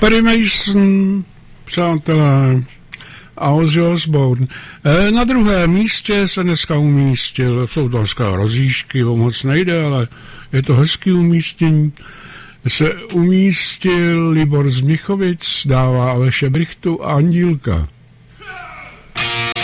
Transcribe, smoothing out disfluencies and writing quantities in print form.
Perry Mason, přátelé, a Ozzy Osbourne. Na druhém místě se dneska umístil, jsou to dneska rozjížďky, o moc nejde, ale je to hezký umístění. Se umístil Libor z Mnichovic, dává Aleše Brichtu a Andílka.